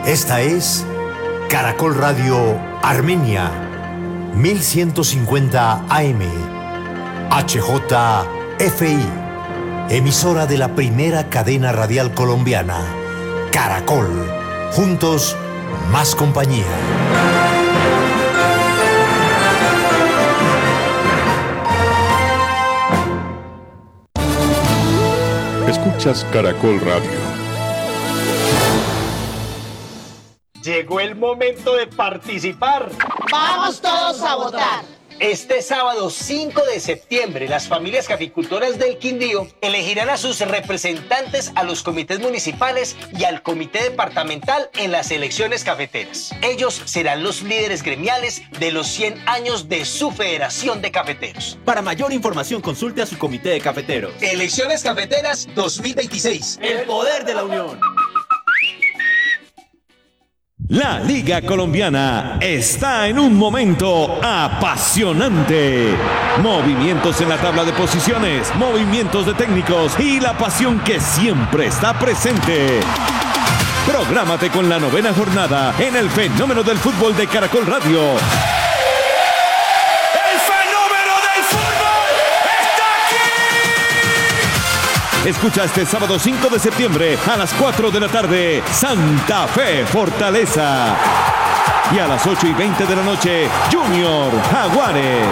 Esta es Caracol Radio Armenia, 1150 AM, HJFI, emisora de la primera cadena radial colombiana, Caracol. Juntos, más compañía. Escuchas Caracol Radio. Llegó el momento de participar. ¡Vamos todos a votar! Este sábado 5 de septiembre, las familias caficultoras del Quindío elegirán a sus representantes a los comités municipales y al comité departamental en las elecciones cafeteras. Ellos serán los líderes gremiales de los 100 años de su Federación de Cafeteros. Para mayor información, consulte a su comité de cafeteros. Elecciones Cafeteras 2026. El poder de la unión. La Liga Colombiana está en un momento apasionante. Movimientos en la tabla de posiciones, movimientos de técnicos y la pasión que siempre está presente. Prográmate con la 9ª jornada en el fenómeno del fútbol de Caracol Radio. Escucha este sábado 5 de septiembre a las 4 de la tarde, Santa Fe Fortaleza. Y a las 8:20 de la noche, Junior Jaguares.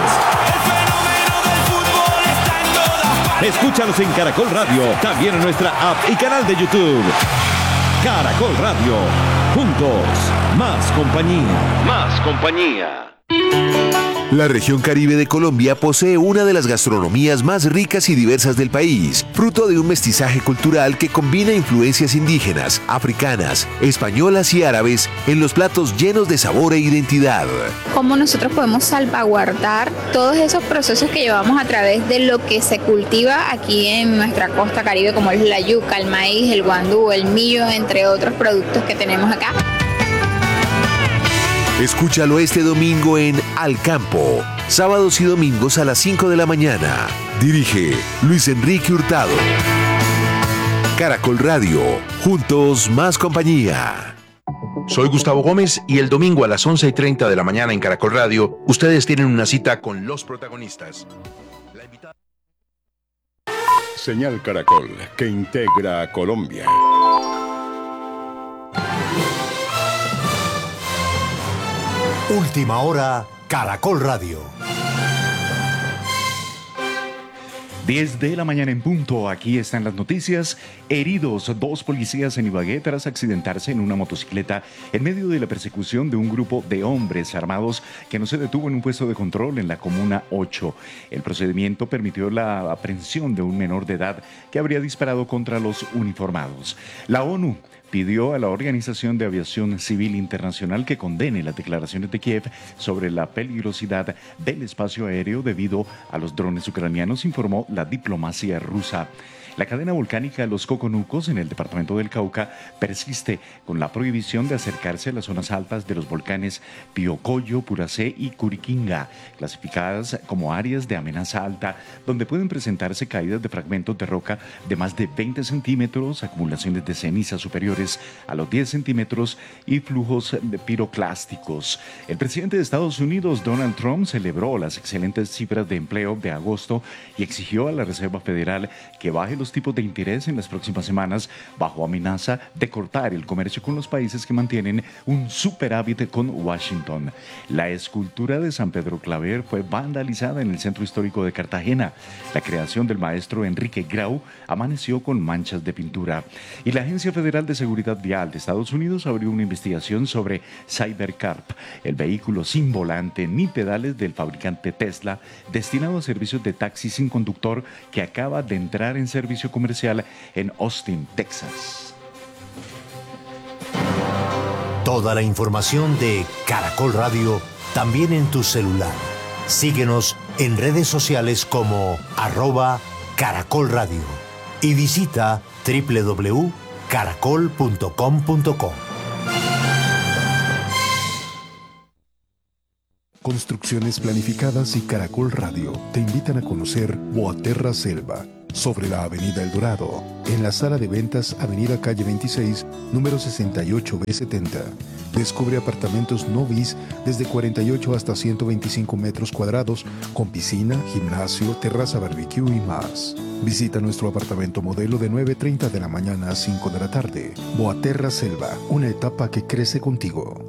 Escúchanos en Caracol Radio, también en nuestra app y canal de YouTube. Caracol Radio, juntos, más compañía. Más compañía. La región Caribe de Colombia posee una de las gastronomías más ricas y diversas del país, fruto de un mestizaje cultural que combina influencias indígenas, africanas, españolas y árabes en los platos llenos de sabor e identidad. ¿Cómo nosotros podemos salvaguardar todos esos procesos que llevamos a través de lo que se cultiva aquí en nuestra costa Caribe, como es la yuca, el maíz, el guandú, el millo, entre otros productos que tenemos acá? Escúchalo este domingo en Al Campo, sábados y domingos a las 5 de la mañana. Dirige Luis Enrique Hurtado. Caracol Radio, juntos más compañía. Soy Gustavo Gómez y el domingo a las 11:30 de la mañana en Caracol Radio, ustedes tienen una cita con los protagonistas. Señal Caracol, que integra a Colombia. Última hora, Caracol Radio. 10 de la mañana en punto, aquí están las noticias. Heridos 2 policías en Ibagué tras accidentarse en una motocicleta en medio de la persecución de un grupo de hombres armados que no se detuvo en un puesto de control en la Comuna 8. El procedimiento permitió la aprehensión de un menor de edad que habría disparado contra los uniformados. La ONU pidió a la Organización de Aviación Civil Internacional que condene las declaraciones de Kiev sobre la peligrosidad del espacio aéreo debido a los drones ucranianos, informó la diplomacia rusa. La cadena volcánica Los Coconucos en el departamento del Cauca persiste con la prohibición de acercarse a las zonas altas de los volcanes Piocoyo, Puracé y Curiquinga, clasificadas como áreas de amenaza alta, donde pueden presentarse caídas de fragmentos de roca de más de 20 centímetros, acumulaciones de ceniza superiores a los 10 centímetros y flujos de piroclásticos. El presidente de Estados Unidos, Donald Trump, celebró las excelentes cifras de empleo de agosto y exigió a la Reserva Federal que baje los tipos de interés en las próximas semanas bajo amenaza de cortar el comercio con los países que mantienen un superávit con Washington. La escultura de San Pedro Claver fue vandalizada en el centro histórico de Cartagena. La creación del maestro Enrique Grau amaneció con manchas de pintura. Y la Agencia Federal de Seguridad Vial de Estados Unidos abrió una investigación sobre Cybercar, el vehículo sin volante ni pedales del fabricante Tesla, destinado a servicios de taxi sin conductor que acaba de entrar en servicio comercial en Austin, Texas. Toda la información de Caracol Radio también en tu celular. Síguenos en redes sociales como @Caracol Radio y visita www.caracol.com.co. Construcciones Planificadas y Caracol Radio te invitan a conocer Boaterra Selva, sobre la Avenida El Dorado, en la sala de ventas Avenida Calle 26, número 68B70. Descubre apartamentos no bis desde 48 hasta 125 metros cuadrados, con piscina, gimnasio, terraza barbecue y más. Visita nuestro apartamento modelo de 9:30 de la mañana a 5 de la tarde. Boaterra Selva, una etapa que crece contigo.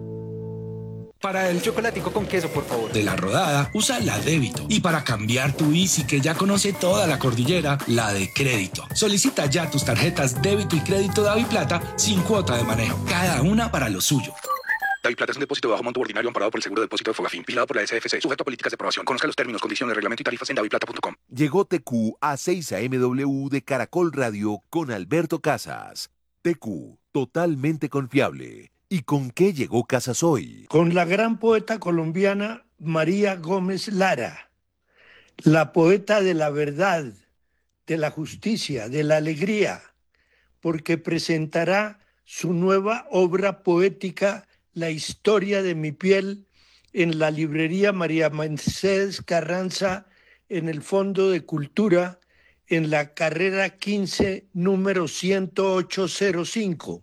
Para el chocolatico con queso, por favor. De La Rodada, usa la débito. Y para cambiar tu Easy, que ya conoce toda la cordillera, la de crédito. Solicita ya tus tarjetas débito y crédito DaviPlata sin cuota de manejo. Cada una para lo suyo. DaviPlata es un depósito de bajo monto ordinario amparado por el Seguro de Depósito de Fogafín, vigilado por la SFC, sujeto a políticas de aprobación. Conozca los términos, condiciones, reglamento y tarifas en daviplata.com. Llegó TQ a 6 AMW de Caracol Radio con Alberto Casas. TQ, totalmente confiable. ¿Y con qué llegó Casas hoy? Con la gran poeta colombiana María Gómez Lara, la poeta de la verdad, de la justicia, de la alegría, porque presentará su nueva obra poética, La historia de mi piel, en la librería María Mercedes Carranza, en el Fondo de Cultura, en la carrera 15, número 10805.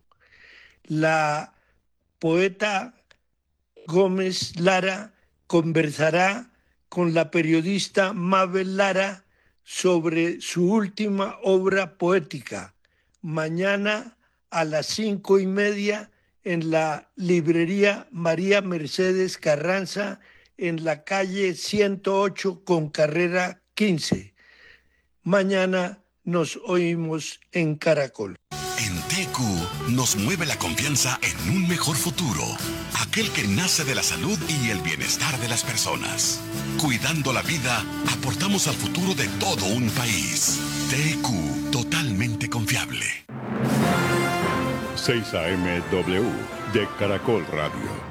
La poeta Gómez Lara conversará con la periodista Mabel Lara sobre su última obra poética, mañana a las 5:30 en la librería María Mercedes Carranza, en la calle 108 con carrera 15. Mañana nos oímos en Caracol. En TQ nos mueve la confianza en un mejor futuro, aquel que nace de la salud y el bienestar de las personas. Cuidando la vida, aportamos al futuro de todo un país. TQ, totalmente confiable. 6 AMW de Caracol Radio.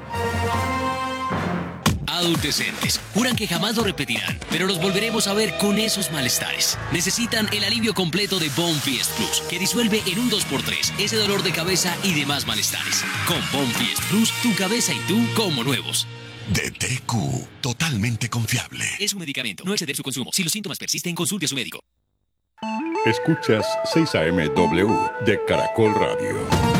Adultecentes juran que jamás lo repetirán, pero los volveremos a ver con esos malestares. Necesitan el alivio completo de Bonfiest Plus, que disuelve en un 2x3 ese dolor de cabeza y demás malestares. Con Bonfiest Plus, tu cabeza y tú como nuevos. De TQ, totalmente confiable. Es un medicamento, no exceder su consumo. Si los síntomas persisten, consulte a su médico. Escuchas 6 AMW de Caracol Radio.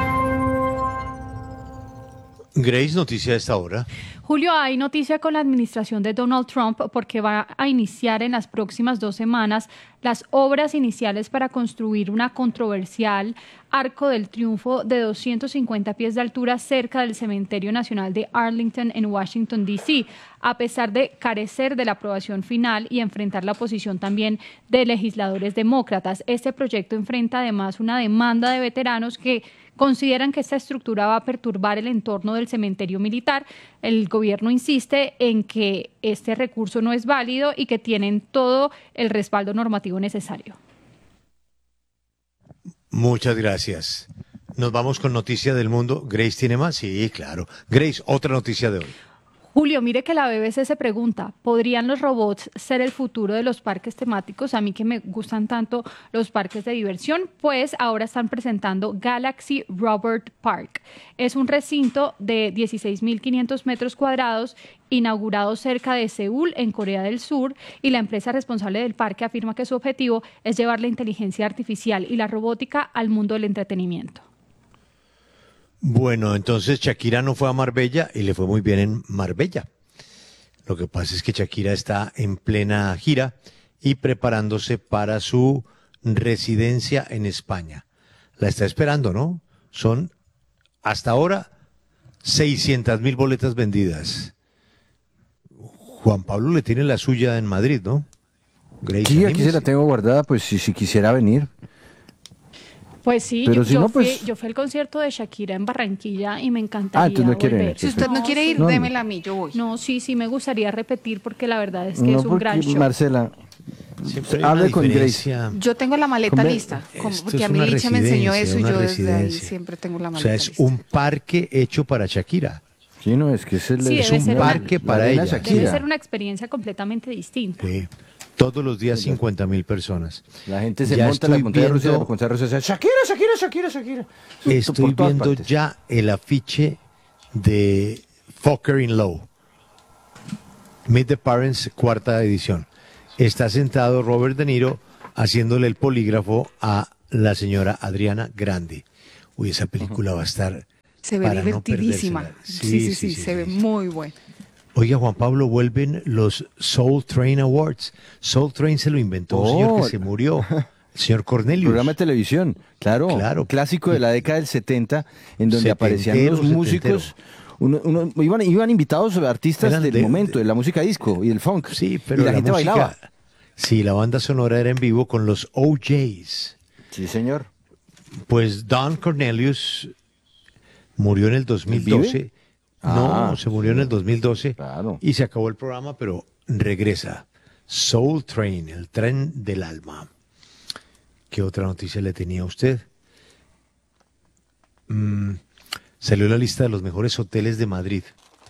Grace, noticia de esta hora. Julio, hay noticia con la administración de Donald Trump porque va a iniciar en las próximas 2 semanas las obras iniciales para construir una controversial Arco del Triunfo de 250 pies de altura cerca del Cementerio Nacional de Arlington en Washington, D.C., a pesar de carecer de la aprobación final y enfrentar la oposición también de legisladores demócratas. Este proyecto enfrenta además una demanda de veteranos que consideran que esta estructura va a perturbar el entorno del cementerio militar. El gobierno insiste en que este recurso no es válido y que tienen todo el respaldo normativo necesario. Muchas gracias. Nos vamos con noticia del mundo. ¿Grace tiene más? Sí, claro. Grace, otra noticia de hoy. Julio, mire que la BBC se pregunta, ¿podrían los robots ser el futuro de los parques temáticos? A mí que me gustan tanto los parques de diversión, pues ahora están presentando Galaxy Robot Park. Es un recinto de 16.500 metros cuadrados inaugurado cerca de Seúl, en Corea del Sur, y la empresa responsable del parque afirma que su objetivo es llevar la inteligencia artificial y la robótica al mundo del entretenimiento. Bueno, entonces Shakira no fue a Marbella y le fue muy bien en Marbella. Lo que pasa es que Shakira está en plena gira y preparándose para su residencia en España. La está esperando, ¿no? Son, hasta ahora, 600.000 boletas vendidas. Juan Pablo le tiene la suya en Madrid, ¿no? Grace, sí, aquí se la tengo guardada, pues si quisiera venir. Pues sí, pero yo fui al concierto de Shakira en Barranquilla y me encantaría entonces no quiere volver. ir. Si usted no quiere ir, démela a mí, yo voy. No, sí me gustaría repetir porque la verdad es que es un gran show. Marcela, hable con Grace. Yo tengo la maleta lista, porque a mí Licha me enseñó eso y yo desde ahí siempre tengo la maleta lista. O sea, es un parque hecho para Shakira. Sí, no, es que es un parque para ella. Debe ser una experiencia completamente distinta. Sí. Todos los días 50.000 personas. La gente se monta en la montaña rusa y dice, Shakira. Estoy viendo ya el afiche de Fucker in Law. Meet the Parents, 4ª edición. Está sentado Robert De Niro haciéndole el polígrafo a la señora Adriana Grande. Uy, esa película va a estar... Se ve divertidísima. Sí, se ve muy buena. Oiga, Juan Pablo, vuelven los Soul Train Awards. Soul Train se lo inventó un señor que se murió, el señor Cornelius. Programa de televisión, claro. Clásico de la década del 70, en donde aparecían los músicos. Iban invitados artistas del momento, de la música disco y del funk. Sí, pero y la gente bailaba. Sí, la banda sonora era en vivo con los OJs. Sí, señor. Pues Don Cornelius murió en el 2012. No, se murió en el 2012 y se acabó el programa, pero regresa. Soul Train, el tren del alma. ¿Qué otra noticia le tenía a usted? Salió la lista de los mejores hoteles de Madrid.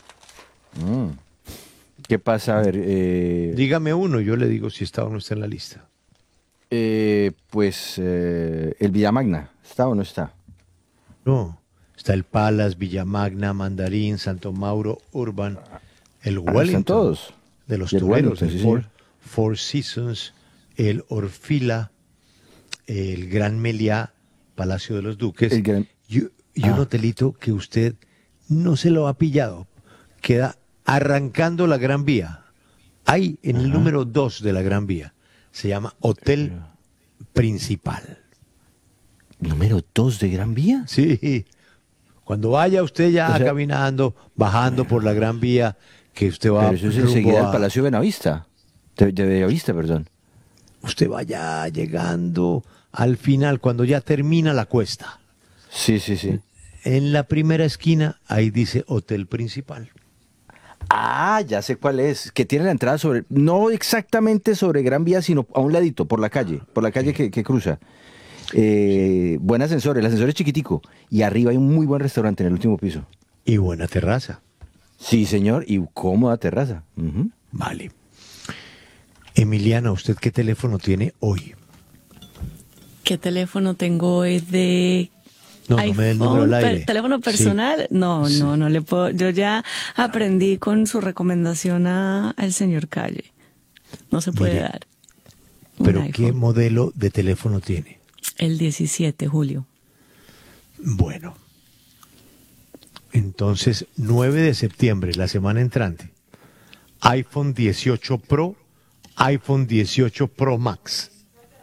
¿Qué pasa? A ver, dígame uno, yo le digo si está o no está en la lista. El Villamagna, ¿está o no está? No, está el Palace, Villamagna, Mandarín, Santo Mauro, Urban, el Wellington. ¿Están todos? De los toreros, el Four Seasons, el Orfila, el Gran Meliá, Palacio de los Duques, y un hotelito que usted no se lo ha pillado, queda arrancando la Gran Vía, ahí en el número 2 de la Gran Vía, se llama Hotel Principal. ¿Número 2 de Gran Vía? Sí, cuando vaya usted ya caminando, bajando por la Gran Vía, que usted va... Pero eso es enseguida al Palacio Benavista, de Bellavista, perdón. Usted vaya llegando al final, cuando ya termina la cuesta. Sí. En la primera esquina, ahí dice Hotel Principal. Ah, ya sé cuál es. Que tiene la entrada sobre, no exactamente sobre Gran Vía, sino a un ladito, por la calle que cruza. Buen ascensor, el ascensor es chiquitico. Y arriba hay un muy buen restaurante en el último piso. Y buena terraza. Sí, señor, y cómoda terraza. Vale. Emiliana, ¿usted qué teléfono tiene hoy? ¿Qué teléfono tengo hoy de no me dé el número al aire. ¿Teléfono personal? Sí. No le puedo. Yo ya aprendí con su recomendación al señor Calle. No se puede dar. ¿Pero qué modelo de teléfono tiene? El 17, Julio. Bueno. Entonces, 9 de septiembre, la semana entrante, iPhone 18 Pro, iPhone 18 Pro Max.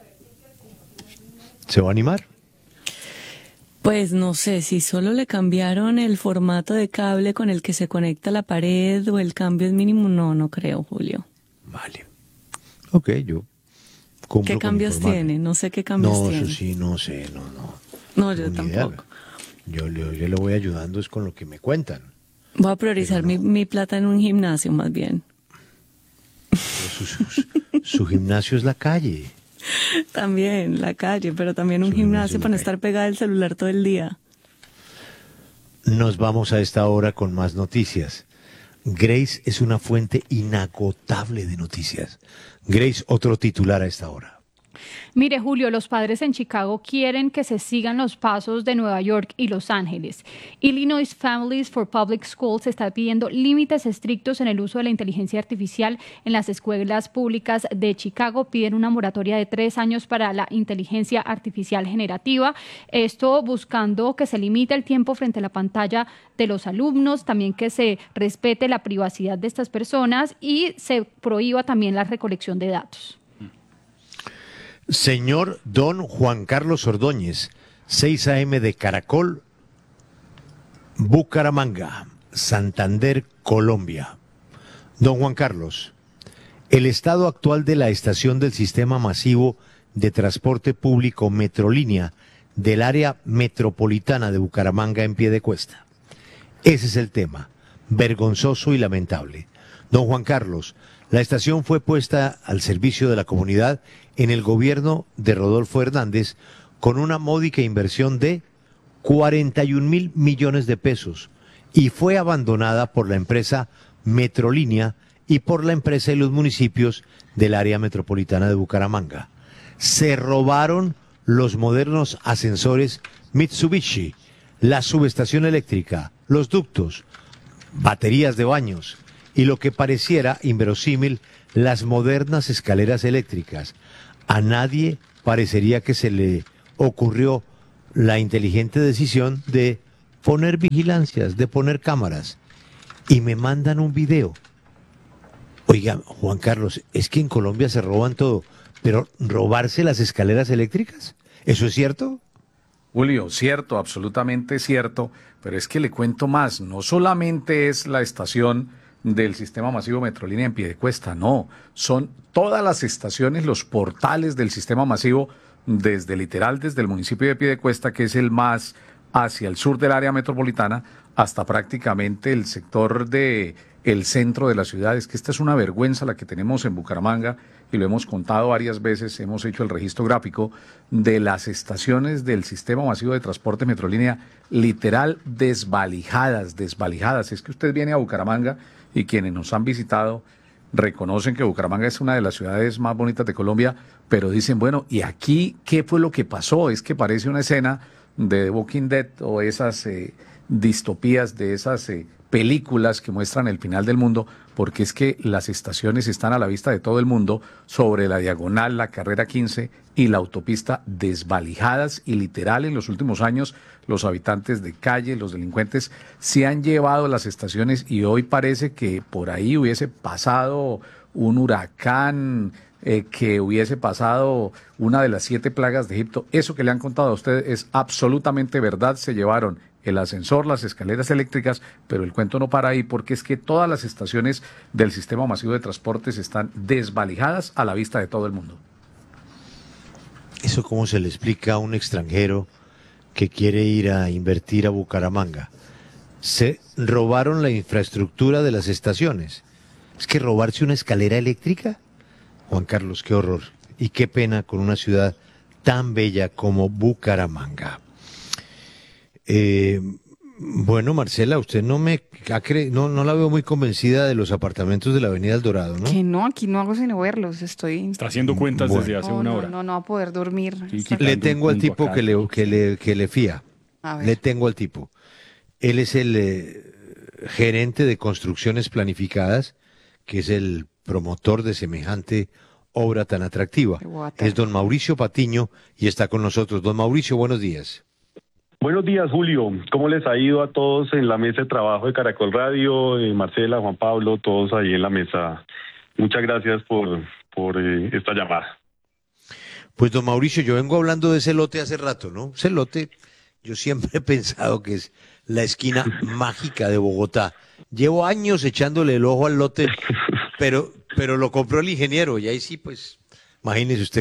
¿Se va a animar? Pues no sé, si solo le cambiaron el formato de cable con el que se conecta a la pared o el cambio es mínimo, no creo, Julio. Vale. Ok, yo cumplo. ¿Qué cambios tiene? No sé qué cambios tiene. No, eso sí, no sé, no. No, yo tampoco. Yo le voy ayudando es con lo que me cuentan. Voy a priorizar mi plata en un gimnasio más bien. Su gimnasio es la calle. También la calle, pero también un gimnasio para no estar pegada al celular todo el día. Nos vamos a esta hora con más noticias. Grace es una fuente inagotable de noticias. Grace, otro titular a esta hora. Mire, Julio, los padres en Chicago quieren que se sigan los pasos de Nueva York y Los Ángeles. Illinois Families for Public Schools está pidiendo límites estrictos en el uso de la inteligencia artificial en las escuelas públicas de Chicago. Piden una moratoria de 3 años para la inteligencia artificial generativa. Esto buscando que se limite el tiempo frente a la pantalla de los alumnos, también que se respete la privacidad de estas personas y se prohíba también la recolección de datos. Señor Don Juan Carlos Ordóñez, 6 a.m. de Caracol, Bucaramanga, Santander, Colombia. Don Juan Carlos, el estado actual de la estación del sistema masivo de transporte público Metrolínea del área metropolitana de Bucaramanga en Piedecuesta. Ese es el tema, vergonzoso y lamentable. Don Juan Carlos, la estación fue puesta al servicio de la comunidad en el gobierno de Rodolfo Hernández con una módica inversión de 41.000 millones de pesos y fue abandonada por la empresa Metrolínea y por la empresa y los municipios del área metropolitana de Bucaramanga. Se robaron los modernos ascensores Mitsubishi, la subestación eléctrica, los ductos, baterías de baños y lo que pareciera inverosímil, las modernas escaleras eléctricas. a nadie parecería que se le ocurrió la inteligente decisión de poner vigilancias, de poner cámaras, y me mandan un video. Oiga, Juan Carlos, es que en Colombia se roban todo, pero ¿robarse las escaleras eléctricas? ¿Eso es cierto? Julio, cierto, absolutamente cierto, pero es que le cuento más, no solamente es la estación del sistema masivo Metrolínea en Piedecuesta, no, son todas las estaciones, los portales del sistema masivo, desde el municipio de Piedecuesta, que es el más hacia el sur del área metropolitana, hasta prácticamente el sector de el centro de la ciudad. Es que esta es una vergüenza la que tenemos en Bucaramanga, y lo hemos contado varias veces, hemos hecho el registro gráfico de las estaciones del sistema masivo de transporte Metrolínea, literal desvalijadas. Es que usted viene a Bucaramanga y quienes nos han visitado reconocen que Bucaramanga es una de las ciudades más bonitas de Colombia, pero dicen, bueno, ¿y aquí qué fue lo que pasó? Es que parece una escena de The Walking Dead o esas distopías de esas películas que muestran el final del mundo, porque es que las estaciones están a la vista de todo el mundo sobre la diagonal, la carrera 15 y la autopista desvalijadas, y literal en los últimos años los habitantes de calle, los delincuentes se han llevado las estaciones, y hoy parece que por ahí hubiese pasado un huracán, que hubiese pasado una de las 7 plagas de Egipto. Eso que le han contado a usted es absolutamente verdad. Se llevaron el ascensor, las escaleras eléctricas, pero el cuento no para ahí, porque es que todas las estaciones del sistema masivo de transportes están desvalijadas a la vista de todo el mundo. ¿Eso cómo se le explica a un extranjero que quiere ir a invertir a Bucaramanga? Se robaron la infraestructura de las estaciones. ¿Es que robarse una escalera eléctrica? Juan Carlos, qué horror y qué pena con una ciudad tan bella como Bucaramanga. Bueno, Marcela, usted no la veo muy convencida de los apartamentos de la Avenida El Dorado, ¿no? Que no, aquí no hago sino verlos, Está haciendo cuentas desde hace una hora. No va a poder dormir. Le tengo al tipo que le fía. Le tengo al tipo. Él es el gerente de construcciones planificadas, que es el promotor de semejante obra tan atractiva. Es don Mauricio Patiño y está con nosotros. Don Mauricio, buenos días. Buenos días, Julio. ¿Cómo les ha ido a todos en la mesa de trabajo de Caracol Radio? Marcela, Juan Pablo, todos ahí en la mesa. Muchas gracias por esta llamada. Pues don Mauricio, yo vengo hablando de ese lote hace rato, ¿no? Ese lote, yo siempre he pensado que es la esquina mágica de Bogotá. Llevo años echándole el ojo al lote, pero lo compró el ingeniero, y ahí sí, pues, imagínese usted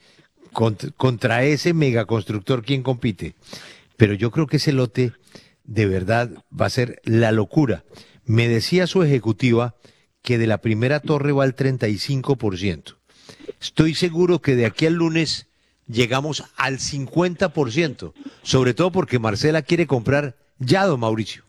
contra ese megaconstructor, ¿quién compite? Pero yo creo que ese lote de verdad va a ser la locura. Me decía su ejecutiva que de la primera torre va al 35%. Estoy seguro que de aquí al lunes llegamos al 50%, sobre todo porque Marcela quiere comprar ya, don Mauricio.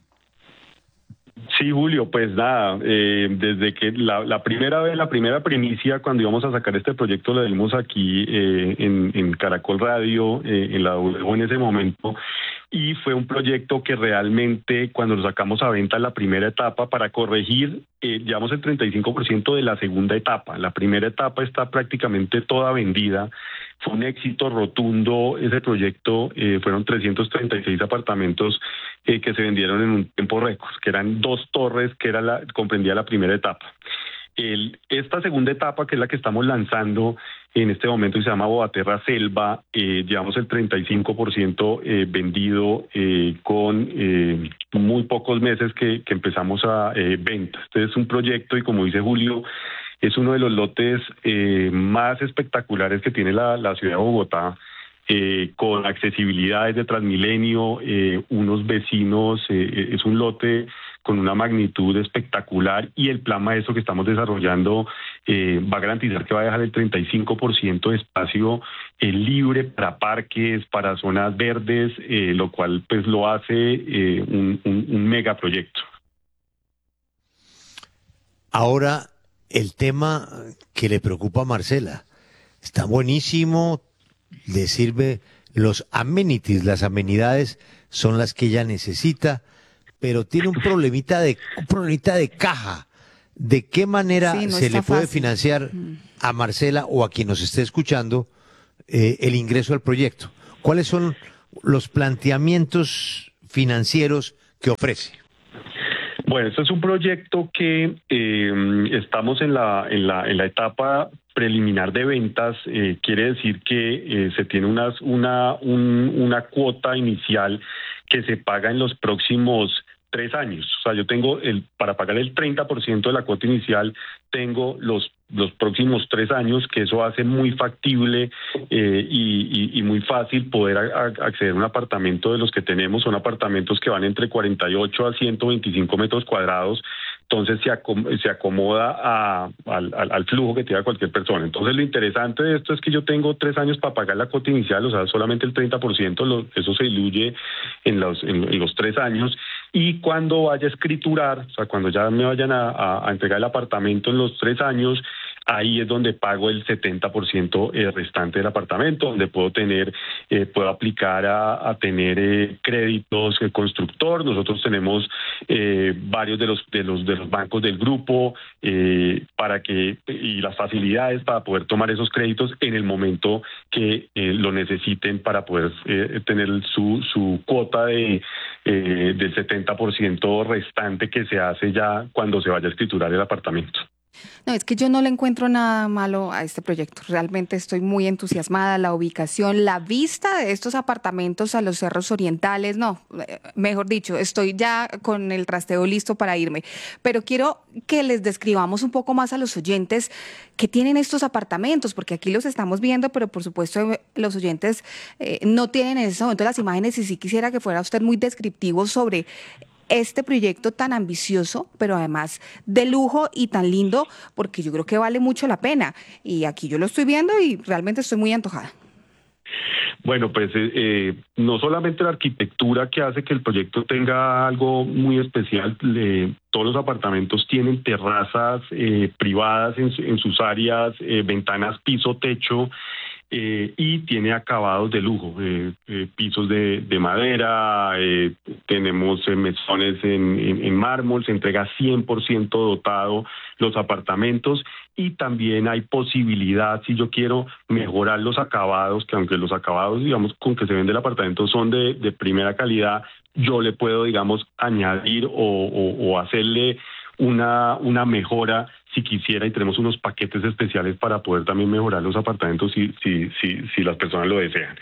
Sí, Julio, pues nada, desde que la primera primicia cuando íbamos a sacar este proyecto lo dimos aquí en Caracol Radio, en la W en ese momento, y fue un proyecto que realmente cuando lo sacamos a venta en la primera etapa para corregir, llevamos el 35% de la segunda etapa. La primera etapa está prácticamente toda vendida. Fue un éxito rotundo ese proyecto, fueron 336 apartamentos que se vendieron en un tiempo récord, que eran 2 torres, que comprendía la primera etapa. Esta segunda etapa, que es la que estamos lanzando en este momento y se llama Boaterra Selva, llevamos el 35% vendido con muy pocos meses que empezamos a venta. Este es un proyecto y, como dice Julio, es uno de los lotes más espectaculares que tiene la ciudad de Bogotá, con accesibilidades de Transmilenio, unos vecinos, es un lote con una magnitud espectacular, y el plan maestro que estamos desarrollando va a garantizar que va a dejar el 35% de espacio libre para parques, para zonas verdes, lo cual pues lo hace un megaproyecto. Ahora, el tema que le preocupa a Marcela, está buenísimo, le sirve los amenities, las amenidades son las que ella necesita, pero tiene un problemita de caja, ¿De qué manera se le puede financiar a Marcela o a quien nos esté escuchando el ingreso al proyecto? ¿Cuáles son los planteamientos financieros que ofrece? Bueno, este es un proyecto que estamos en la etapa preliminar de ventas. Quiere decir que se tiene una cuota inicial que se paga en los próximos 3 años. O sea, yo tengo para pagar el 30% de la cuota inicial, tengo los próximos 3 años, que eso hace muy factible y muy fácil poder acceder a un apartamento de los que tenemos. Son apartamentos que van entre 48 a 125 metros cuadrados. Entonces se acomoda al flujo que tenga cualquier persona. Entonces lo interesante de esto es que yo tengo 3 años para pagar la cuota inicial, o sea, solamente el 30%, eso se diluye en los 3 años. Y cuando vaya a escriturar, o sea, cuando ya me vayan a entregar el apartamento en los 3 años, ahí es donde pago el 70% restante del apartamento, donde puedo aplicar a tener créditos constructor. Nosotros tenemos varios de los bancos del grupo y las facilidades para poder tomar esos créditos en el momento que lo necesiten para poder tener su cuota del 70% restante que se hace ya cuando se vaya a escriturar el apartamento. No, es que yo no le encuentro nada malo a este proyecto. Realmente estoy muy entusiasmada. La ubicación, la vista de estos apartamentos a los cerros orientales, no, mejor dicho, estoy ya con el trasteo listo para irme. Pero quiero que les describamos un poco más a los oyentes qué tienen estos apartamentos, porque aquí los estamos viendo, pero por supuesto los oyentes no tienen en ese momento las imágenes, y sí quisiera que fuera usted muy descriptivo sobre este proyecto tan ambicioso, pero además de lujo y tan lindo, porque yo creo que vale mucho la pena. Y aquí yo lo estoy viendo y realmente estoy muy antojada. Bueno, pues no solamente la arquitectura que hace que el proyecto tenga algo muy especial, todos los apartamentos tienen terrazas privadas en sus áreas, ventanas piso, techo, y tiene acabados de lujo, pisos de madera, tenemos mesones en mármol, se entrega 100% dotado los apartamentos, y también hay posibilidad, si yo quiero mejorar los acabados, que aunque los acabados, digamos, con que se vende el apartamento son de primera calidad, yo le puedo, digamos, añadir o hacerle una mejora si quisiera, y tenemos unos paquetes especiales para poder también mejorar los apartamentos si las personas lo desean.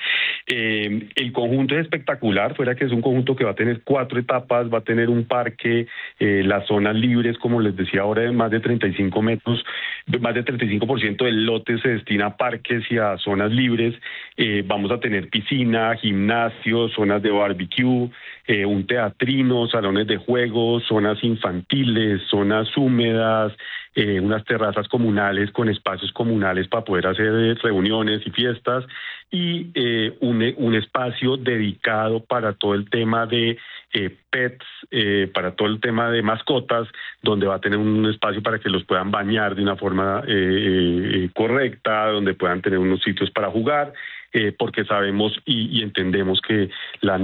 El conjunto es espectacular, fuera que es un conjunto que va a tener 4 etapas, va a tener un parque, las zonas libres, como les decía ahora, de más de 35 metros, más del 35% del lote se destina a parques y a zonas libres. Vamos a tener piscina, gimnasio, zonas de barbecue, un teatrino, salones de juegos, zonas infantiles, zonas húmedas, unas terrazas comunales con espacios comunales para poder hacer reuniones y fiestas, y un espacio dedicado para todo el tema de pets, para todo el tema de mascotas, donde va a tener un espacio para que los puedan bañar de una forma correcta, donde puedan tener unos sitios para jugar, porque sabemos y entendemos que la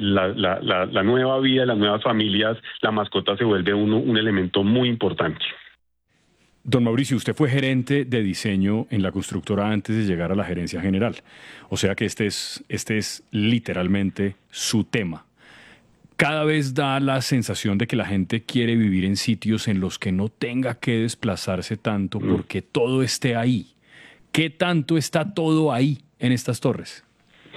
nueva vida, las nuevas familias, la mascota se vuelve un elemento muy importante. Don Mauricio, usted fue gerente de diseño en la constructora antes de llegar a la gerencia general. O sea que este es literalmente su tema. Cada vez da la sensación de que la gente quiere vivir en sitios en los que no tenga que desplazarse tanto porque todo esté ahí. ¿Qué tanto está todo ahí en estas torres?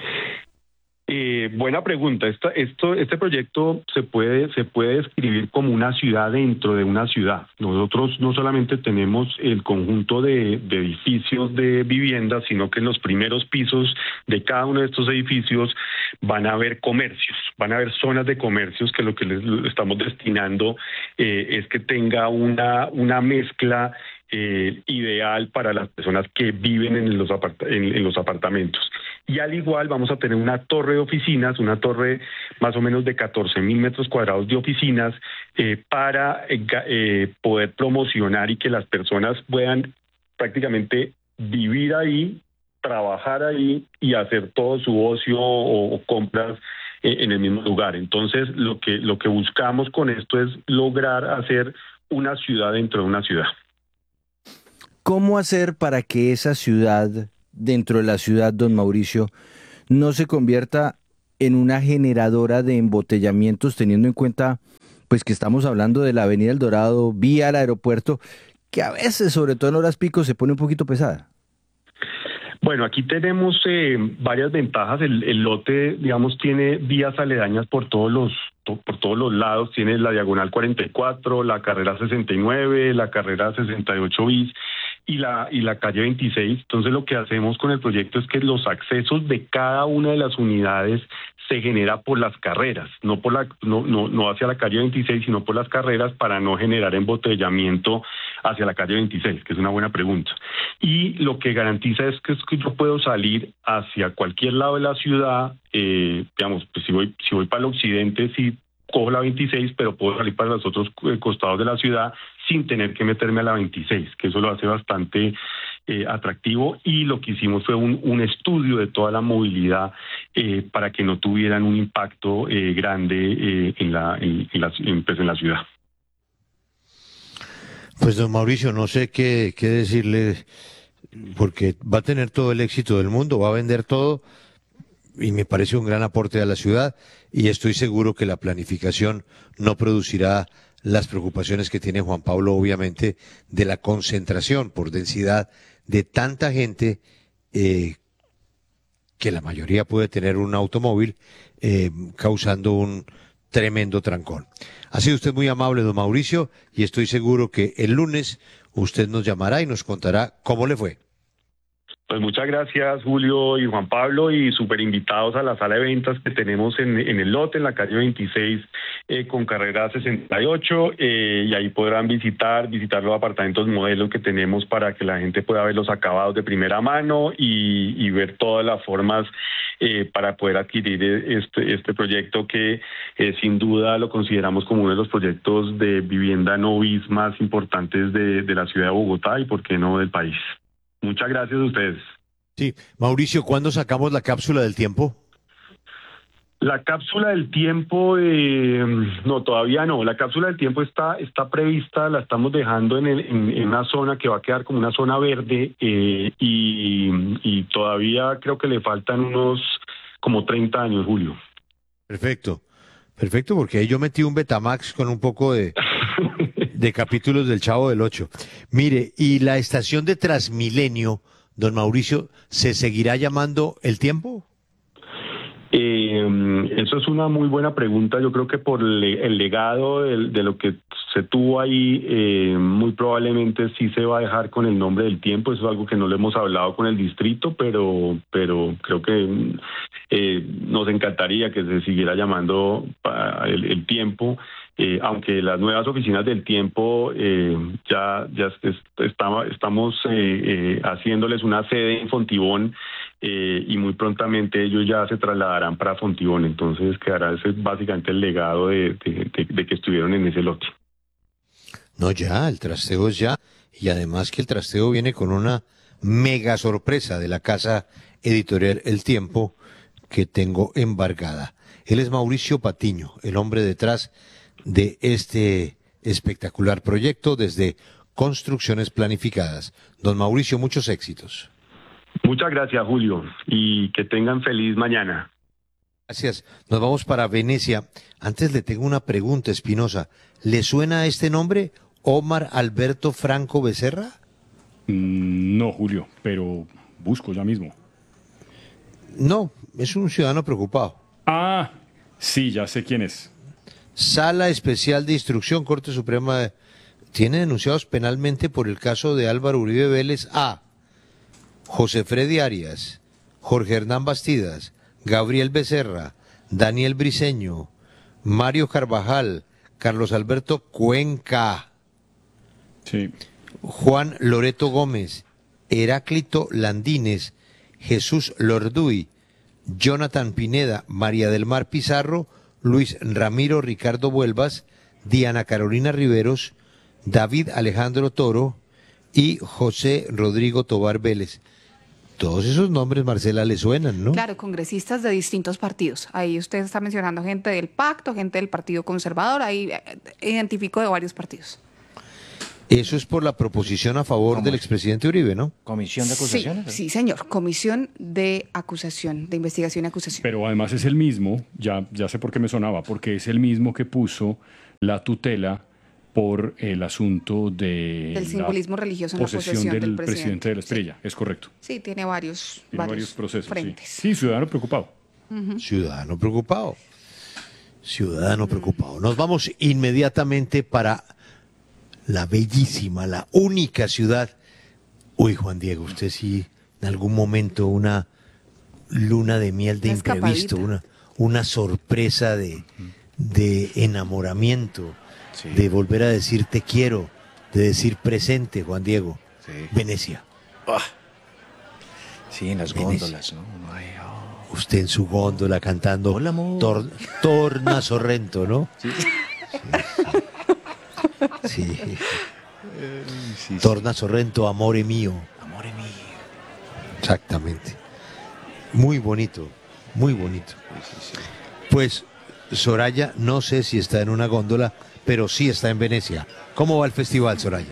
Buena pregunta. Este proyecto se puede describir como una ciudad dentro de una ciudad. Nosotros no solamente tenemos el conjunto de edificios de viviendas, sino que en los primeros pisos de cada uno de estos edificios van a haber comercios, van a haber zonas de comercios, que lo que les estamos destinando es que tenga una mezcla ideal para las personas que viven en los apartamentos. Y al igual vamos a tener una torre de oficinas, una torre más o menos de 14,000 metros cuadrados de oficinas, para poder promocionar y que las personas puedan prácticamente vivir ahí, trabajar ahí y hacer todo su ocio o compras en el mismo lugar. Entonces lo que buscamos con esto es lograr hacer una ciudad dentro de una ciudad. ¿Cómo hacer para que esa ciudad, dentro de la ciudad, don Mauricio, no se convierta en una generadora de embotellamientos, teniendo en cuenta pues que estamos hablando de la Avenida El Dorado, vía al aeropuerto, que a veces, sobre todo en horas pico, se pone un poquito pesada? Bueno, aquí tenemos varias ventajas. El lote, digamos, tiene vías aledañas por todos los lados. Tiene la diagonal 44, la carrera 69, la carrera 68 bis y la calle 26. Entonces, lo que hacemos con el proyecto es que los accesos de cada una de las unidades se genera por las carreras, no hacia la calle 26, sino por las carreras, para no generar embotellamiento hacia la calle 26, que es una buena pregunta. Y lo que garantiza es que yo puedo salir hacia cualquier lado de la ciudad, digamos, pues si voy para el occidente, sí cojo la 26, pero puedo salir para los otros costados de la ciudad sin tener que meterme a la 26, que eso lo hace bastante atractivo. Y lo que hicimos fue un estudio de toda la movilidad para que no tuvieran un impacto grande en la ciudad. Pues don Mauricio, no sé qué decirle, porque va a tener todo el éxito del mundo, va a vender todo, y me parece un gran aporte a la ciudad, y estoy seguro que la planificación no producirá las preocupaciones que tiene Juan Pablo, obviamente, de la concentración por densidad de tanta gente, que la mayoría puede tener un automóvil, causando un tremendo trancón. Ha sido usted muy amable, don Mauricio, y estoy seguro que el lunes usted nos llamará y nos contará cómo le fue. Pues muchas gracias, Julio y Juan Pablo, y súper invitados a la sala de ventas que tenemos en el lote, en la calle 26, con carrera 68, y ahí podrán visitar los apartamentos modelos que tenemos para que la gente pueda ver los acabados de primera mano y ver todas las formas para poder adquirir este proyecto que sin duda lo consideramos como uno de los proyectos de vivienda no bis más importantes de la ciudad de Bogotá y, por qué no, del país. Muchas gracias a ustedes. Sí, Mauricio, ¿cuándo sacamos la cápsula del tiempo? La cápsula del tiempo, no, todavía no. La cápsula del tiempo está prevista, la estamos dejando en una zona que va a quedar como una zona verde, y todavía creo que le faltan unos como 30 años, Julio. Perfecto, porque ahí yo metí un Betamax con un poco de capítulos del Chavo del Ocho. Mire, ¿y la estación de Transmilenio, don Mauricio, se seguirá llamando El Tiempo? Eso es una muy buena pregunta. Yo creo que por el legado de lo que se tuvo ahí, muy probablemente sí se va a dejar con el nombre del tiempo. Eso es algo que no lo hemos hablado con el distrito, pero creo que nos encantaría que se siguiera llamando el tiempo. Aunque las nuevas oficinas del tiempo ya estamos haciéndoles una sede en Fontibón, y muy prontamente ellos ya se trasladarán para Fontibón. Entonces quedará ese básicamente el legado de que estuvieron en ese lote. No, ya, el trasteo es ya, y además que el trasteo viene con una mega sorpresa de la casa editorial El Tiempo que tengo embargada. Él es Mauricio Patiño, el hombre detrás de este espectacular proyecto desde Construcciones Planificadas. Don Mauricio, muchos éxitos. Muchas gracias, Julio, y que tengan feliz mañana. Gracias. Nos vamos para Venecia. Antes le tengo una pregunta, Espinosa. ¿Le suena este nombre, Omar Alberto Franco Becerra? No, Julio, pero busco ya mismo. No, es un ciudadano preocupado. Ah, sí, ya sé quién es. Sala Especial de Instrucción, Corte Suprema, tiene denunciados penalmente por el caso de Álvaro Uribe Vélez a José Freddy Arias, Jorge Hernán Bastidas, Gabriel Becerra, Daniel Briceño, Mario Carvajal, Carlos Alberto Cuenca, sí, Juan Loreto Gómez, Heráclito Landines, Jesús Lorduy, Jonathan Pineda, María del Mar Pizarro, Luis Ramiro Ricardo Vuelvas, Diana Carolina Riveros, David Alejandro Toro y José Rodrigo Tobar Vélez. Todos esos nombres, Marcela, le suenan, ¿no? Claro, congresistas de distintos partidos. Ahí usted está mencionando gente del Pacto, gente del Partido Conservador, ahí identifico de varios partidos. Eso es por la proposición a favor del expresidente Uribe, ¿no? Comisión de acusaciones. Sí, señor. Comisión de acusación, de investigación y acusación. Pero además es el mismo, ya sé por qué me sonaba, porque es el mismo que puso la tutela por el asunto de del simbolismo religioso en la posesión del presidente de la Estrella. Sí. Es correcto. Sí, tiene varios procesos. frentes. Sí, ciudadano preocupado. Ciudadano preocupado. Ciudadano preocupado. Nos vamos inmediatamente para la bellísima, la única ciudad. Uy, Juan Diego, usted sí, en algún momento una luna de miel de imprevisto, una sorpresa de enamoramiento, sí, de volver a decir te quiero, de decir presente, Juan Diego. Sí. Venecia. Sí, en las góndolas, ¿no? Usted en su góndola cantando Hola, amor. Torna Sorrento, ¿no? Sí. Sí. Sí. Torna Sorrento, amore mío. Amore mío. Exactamente. Muy bonito, muy bonito. Sí. Pues Soraya, no sé si está en una góndola, pero sí está en Venecia. ¿Cómo va el festival, Soraya?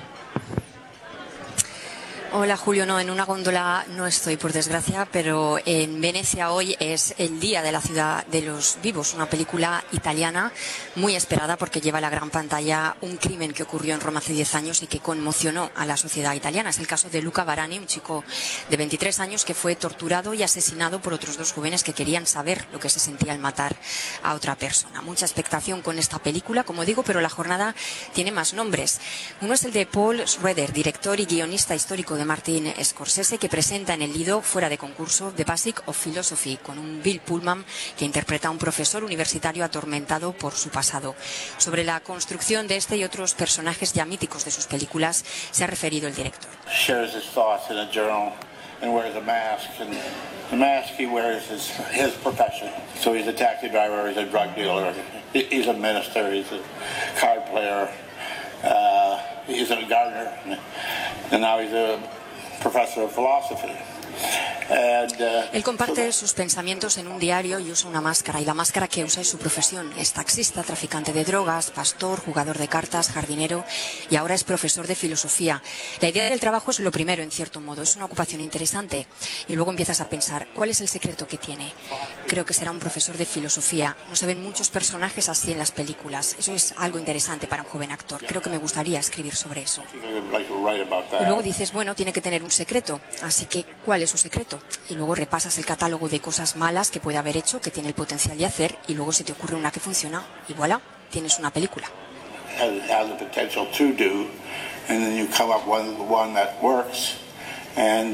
Hola Julio, no, en una góndola no estoy por desgracia, pero en Venecia hoy es el Día de la Ciudad de los Vivos, una película italiana muy esperada porque lleva a la gran pantalla un crimen que ocurrió en Roma hace 10 años y que conmocionó a la sociedad italiana. Es el caso de Luca Barani, un chico de 23 años que fue torturado y asesinado por otros 2 jóvenes que querían saber lo que se sentía al matar a otra persona. Mucha expectación con esta película, como digo, pero la jornada tiene más nombres. Uno es el de Paul Schroeder, director y guionista histórico de Martin Scorsese, que presenta en el Lido, fuera de concurso, The Basic of Philosophy, con un Bill Pullman que interpreta a un profesor universitario atormentado por su pasado. Sobre la construcción de este y otros personajes ya míticos de sus películas se ha referido el director. Shares his thoughts in a journal and wears a mask, and the mask he wears is his profession. So he's a taxi driver, he's a drug dealer, he's a minister, he's a card player, he's a gardener, and now he's a professor of philosophy. Él comparte sus pensamientos en un diario y usa una máscara, y la máscara que usa es su profesión. Es taxista, traficante de drogas, pastor, jugador de cartas, jardinero y ahora es profesor de filosofía. La idea del trabajo es lo primero, en cierto modo, es una ocupación interesante y luego empiezas a pensar, ¿cuál es el secreto que tiene? Creo que será un profesor de filosofía. No se ven muchos personajes así en las películas. Eso es algo interesante para un joven actor. Creo que me gustaría escribir sobre eso. Y luego dices, bueno, tiene que tener un secreto, así que ¿cuál es su secreto? Y luego repasas el catálogo de cosas malas que puede haber hecho, que tiene el potencial de hacer, y luego se te ocurre una que funciona y voilà, tienes una película. Has the potential to do, and then you come up with one that works, and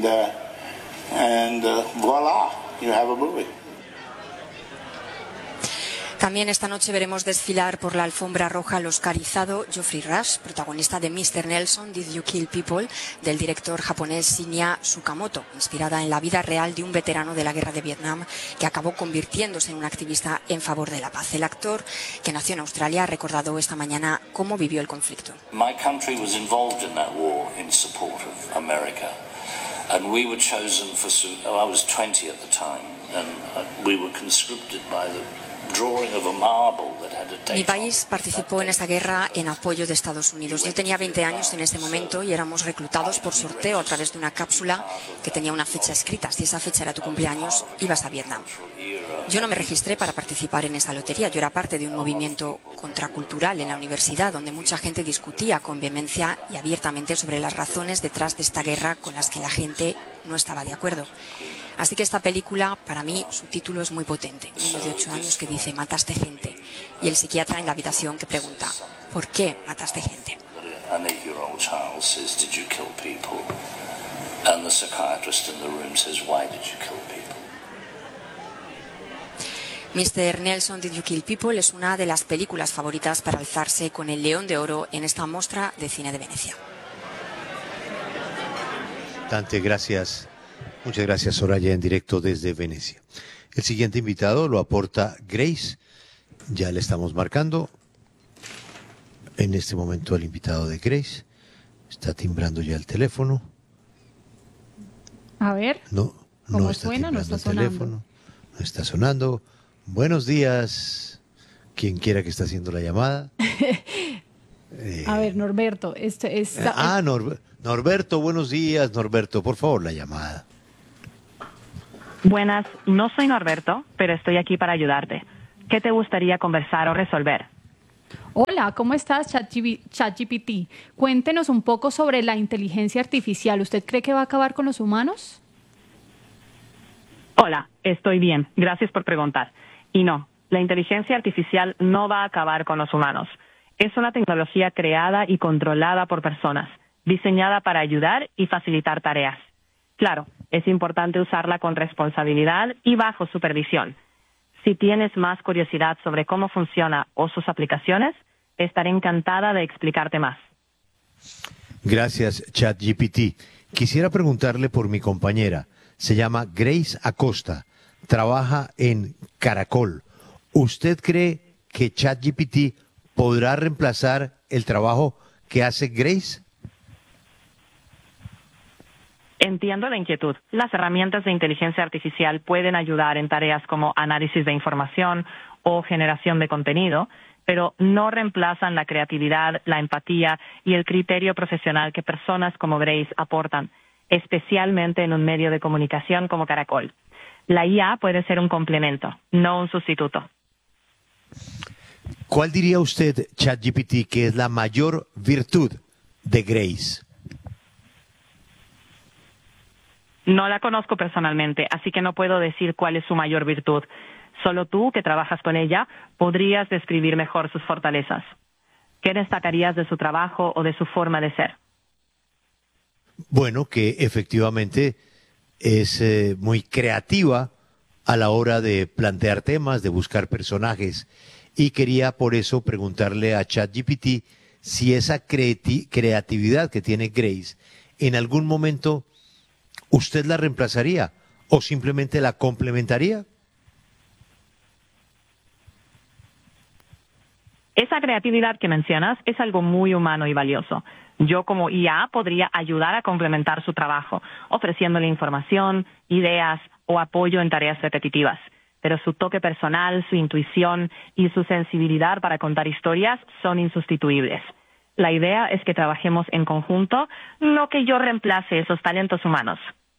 voila, you have a movie. También esta noche veremos desfilar por la alfombra roja al oscarizado Geoffrey Rush, protagonista de Mr. Nelson, Did You Kill People?, del director japonés Shinya Tsukamoto, inspirada en la vida real de un veterano de la guerra de Vietnam que acabó convirtiéndose en un activista en favor de la paz. El actor, que nació en Australia, ha recordado esta mañana cómo vivió el conflicto. My country was involved in that war in support of America, and we were chosen for. I was 20 at the time, and we were conscripted by the. Mi país participó en esta guerra en apoyo de Estados Unidos. Yo tenía 20 años en ese momento y éramos reclutados por sorteo a través de una cápsula que tenía una fecha escrita. Si esa fecha era tu cumpleaños, ibas a Vietnam. Yo no me registré para participar en esa lotería. Yo era parte de un movimiento contracultural en la universidad donde mucha gente discutía con vehemencia y abiertamente sobre las razones detrás de esta guerra con las que la gente no estaba de acuerdo. Así que esta película, para mí, su título es muy potente. Un niño de 8 años que dice, mataste gente. Y el psiquiatra en la habitación que pregunta, ¿por qué mataste gente? An 8-year-old child says, did you kill people? And the psychiatrist in the room says, why did you kill people? Mr. Nelson, Did You Kill People? Es una de las películas favoritas para alzarse con el León de Oro en esta Mostra de Cine de Venecia. Tante, gracias. Muchas gracias, Soraya, en directo desde Venecia. El siguiente invitado lo aporta Grace. Ya le estamos marcando. En este momento el invitado de Grace. Está timbrando ya el teléfono. A ver. No está suena? No está sonando. Teléfono. No está sonando. Buenos días. Quien quiera que está haciendo la llamada. A ver, Norberto, Norberto, buenos días, Norberto, por favor, la llamada. Buenas, no soy Norberto, pero estoy aquí para ayudarte. ¿Qué te gustaría conversar o resolver? Hola, ¿cómo estás, ChatGPT? Cuéntenos un poco sobre la inteligencia artificial. ¿Usted cree que va a acabar con los humanos? Hola, estoy bien. Gracias por preguntar. Y no, la inteligencia artificial no va a acabar con los humanos. Es una tecnología creada y controlada por personas, diseñada para ayudar y facilitar tareas. Claro, es importante usarla con responsabilidad y bajo supervisión. Si tienes más curiosidad sobre cómo funciona o sus aplicaciones, estaré encantada de explicarte más. Gracias, ChatGPT. Quisiera preguntarle por mi compañera. Se llama Grace Acosta. Trabaja en Caracol. ¿Usted cree que ChatGPT podrá reemplazar el trabajo que hace Grace? Entiendo la inquietud. Las herramientas de inteligencia artificial pueden ayudar en tareas como análisis de información o generación de contenido, pero no reemplazan la creatividad, la empatía y el criterio profesional que personas como Grace aportan, especialmente en un medio de comunicación como Caracol. La IA puede ser un complemento, no un sustituto. ¿Cuál diría usted, ChatGPT, que es la mayor virtud de Grace? No la conozco personalmente, así que no puedo decir cuál es su mayor virtud. Solo tú, que trabajas con ella, podrías describir mejor sus fortalezas. ¿Qué destacarías de su trabajo o de su forma de ser? Bueno, que efectivamente es muy creativa a la hora de plantear temas, de buscar personajes. Y quería por eso preguntarle a ChatGPT si esa creatividad que tiene Grace en algún momento usted la reemplazaría o simplemente la complementaría. Esa creatividad que mencionas es algo muy humano y valioso. Yo como IA podría ayudar a complementar su trabajo, ofreciéndole información, ideas o apoyo en tareas repetitivas. Pero su toque personal, su intuición y su sensibilidad para contar historias son insustituibles. La idea es que trabajemos en conjunto, no que yo reemplace esos talentos humanos.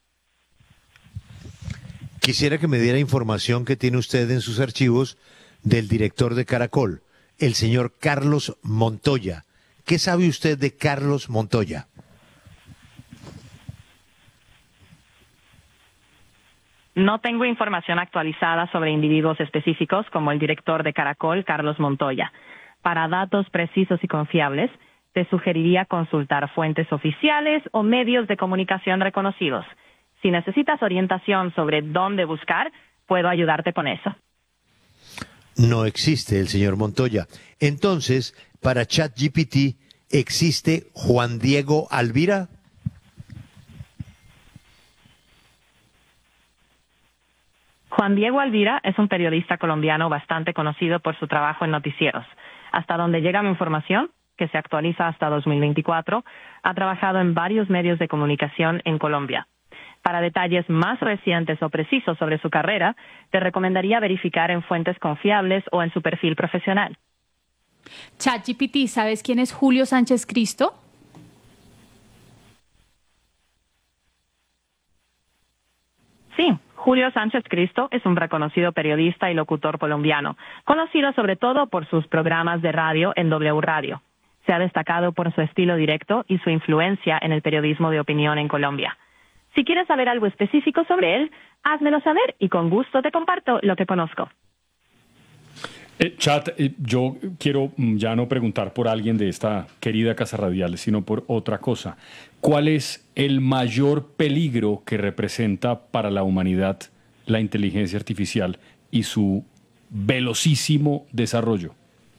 Quisiera que me diera información que tiene usted en sus archivos del director de Caracol, el señor Carlos Montoya. ¿Qué sabe usted de Carlos Montoya? No tengo información actualizada sobre individuos específicos como el director de Caracol, Carlos Montoya. Para datos precisos y confiables, te sugeriría consultar fuentes oficiales o medios de comunicación reconocidos. Si necesitas orientación sobre dónde buscar, puedo ayudarte con eso. No existe el señor Montoya. Entonces, para ChatGPT, ¿existe Juan Diego Alvira? Juan Diego Alvira es un periodista colombiano bastante conocido por su trabajo en noticieros. Hasta donde llega mi información, que se actualiza hasta 2024, ha trabajado en varios medios de comunicación en Colombia. Para detalles más recientes o precisos sobre su carrera, te recomendaría verificar en fuentes confiables o en su perfil profesional. ChatGPT, ¿sabes quién es Julio Sánchez Cristo? Sí, Julio Sánchez Cristo es un reconocido periodista y locutor colombiano, conocido sobre todo por sus programas de radio en W Radio. Se ha destacado por su estilo directo y su influencia en el periodismo de opinión en Colombia. Si quieres saber algo específico sobre él, házmelo saber y con gusto te comparto lo que conozco. Chat, yo quiero ya no preguntar por alguien de esta querida Casa Radial, sino por otra cosa. ¿Cuál es el mayor peligro que representa para la humanidad la inteligencia artificial y su velocísimo desarrollo?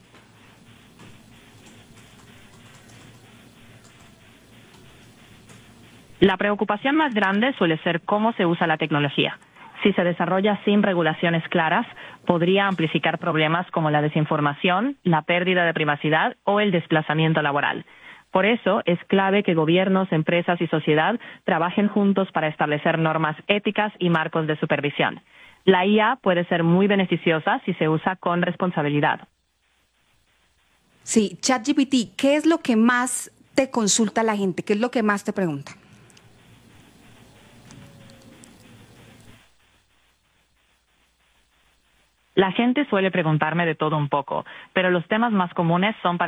La preocupación más grande suele ser cómo se usa la tecnología. Si se desarrolla sin regulaciones claras, podría amplificar problemas como la desinformación, la pérdida de privacidad o el desplazamiento laboral. Por eso es clave que gobiernos, empresas y sociedad trabajen juntos para establecer normas éticas y marcos de supervisión. La IA puede ser muy beneficiosa si se usa con responsabilidad. Sí, ChatGPT, ¿qué es lo que más te consulta la gente? ¿Qué es lo que más te pregunta? La gente suele preguntarme de todo un poco, pero los temas más comunes son para